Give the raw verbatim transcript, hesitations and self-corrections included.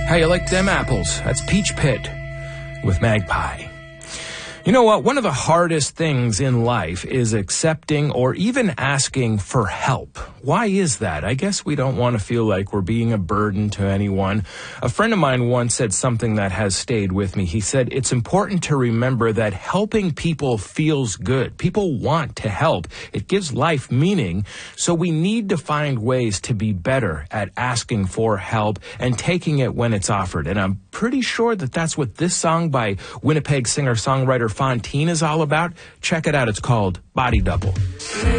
How you like them apples? That's Peach Pit with Magpie. You know what? One of the hardest things in life is accepting or even asking for help. Why is that? I guess we don't want to feel like we're being a burden to anyone. A friend of mine once said something that has stayed with me. He said, it's important to remember that helping people feels good. People want to help. It gives life meaning. So we need to find ways to be better at asking for help and taking it when it's offered. And I'm pretty sure that that's what this song by Winnipeg singer-songwriter Fontaine is all about. Check it out. It's called Body Double.